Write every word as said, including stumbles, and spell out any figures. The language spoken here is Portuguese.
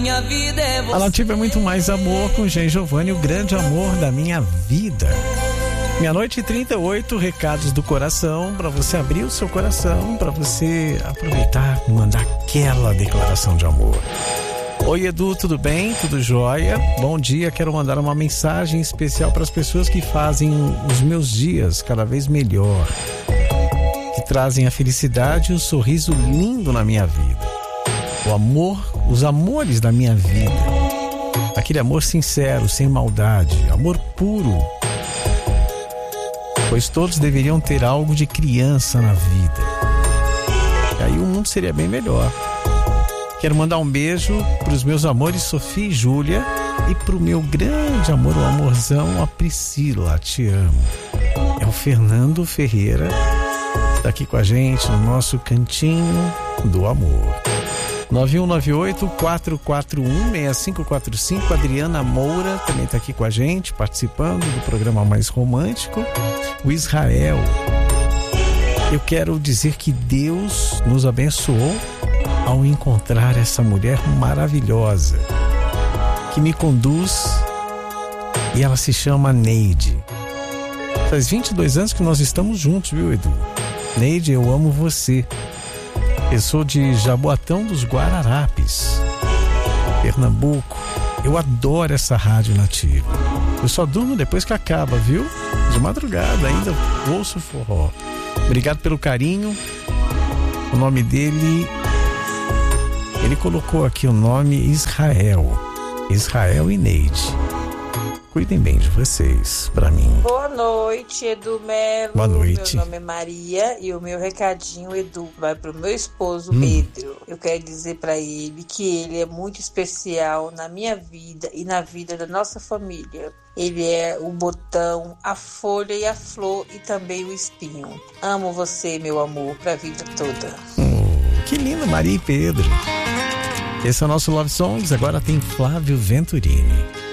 minha vida é você. A Nativa é muito mais amor com Jean Giovanni, o grande amor da minha vida. Meia-noite e trinta e oito, recados do coração, para você abrir o seu coração, para você aproveitar e mandar aquela declaração de amor. Oi, Edu, tudo bem? Tudo jóia? Bom dia, quero mandar uma mensagem especial para as pessoas que fazem os meus dias cada vez melhor, que trazem a felicidade e um sorriso lindo na minha vida. O amor, os amores da minha vida. Aquele amor sincero, sem maldade, amor puro. Pois todos deveriam ter algo de criança na vida. E aí o mundo seria bem melhor. Quero mandar um beijo para os meus amores Sofia e Júlia e para o meu grande amor, o amorzão, a Priscila. Te amo. É o Fernando Ferreira, está aqui com a gente no nosso cantinho do amor. nove um nove oito, quatro quatro um, seis cinco quatro cinco. Adriana Moura também está aqui com a gente, participando do programa mais romântico. O Israel. Eu quero dizer que Deus nos abençoou ao encontrar essa mulher maravilhosa que me conduz, e ela se chama Neide. Faz vinte e dois anos que nós estamos juntos, viu, Edu? Neide, eu amo você. Eu sou de Jaboatão dos Guararapes, Pernambuco. Eu adoro essa rádio Nativa. Eu só durmo depois que acaba, viu? De madrugada ainda ouço forró. Obrigado pelo carinho. O nome dele... Ele colocou aqui o nome Israel. Israel e Neide. Cuidem bem de vocês, pra mim. Boa noite, Edu Melo. Boa noite. Meu nome é Maria e o meu recadinho, Edu, vai pro meu esposo, hum. Pedro. Eu quero dizer pra ele que ele é muito especial na minha vida e na vida da nossa família. Ele é o botão, a folha e a flor e também o espinho. Amo você, meu amor, pra vida toda. Oh, que lindo, Maria e Pedro. Esse é o nosso Love Songs. Agora tem Flávio Venturini.